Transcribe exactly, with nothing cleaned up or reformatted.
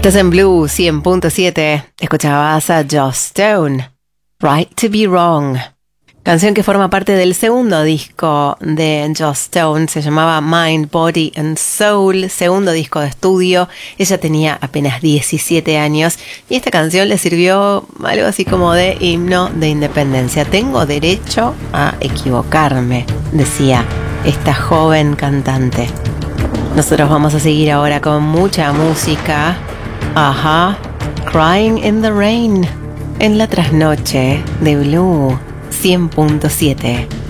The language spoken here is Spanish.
Estás en Blue cien punto siete. Escuchabas a Joss Stone, Right to Be Wrong. Canción que forma parte del segundo disco de Joss Stone. Se llamaba Mind, Body and Soul. Segundo disco de estudio. Ella tenía apenas diecisiete años. Y esta canción le sirvió algo así como de himno de independencia. Tengo derecho a equivocarme, decía esta joven cantante. Nosotros vamos a seguir ahora con mucha música. Ajá, Crying in the Rain, en la trasnoche de Blue cien punto siete.